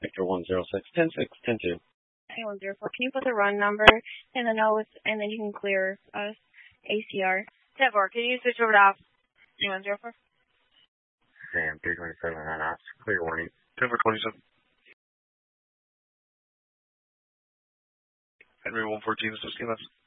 Victor 106, 106, 102. 104. Can you put the run number in the notes, and then you can clear us ACR? 10-4, can you switch over to ops? 104. Sam 327 on ops. Clear warning. 10-4-27. Henry 114 is 15 left.